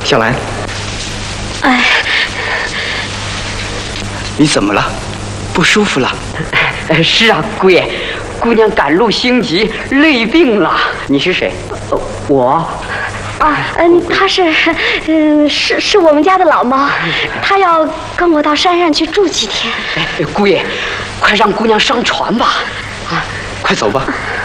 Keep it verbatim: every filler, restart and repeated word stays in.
小兰， 哎， 你怎么了？不舒服了？ 是啊，姑爷，姑娘赶路心急，累病了。你是谁？呃、我。 啊，嗯，他是，嗯，是是我们家的老猫，他要跟我到山上去住几天。 哎，姑爷，快让姑娘上船吧！ 啊，快走吧。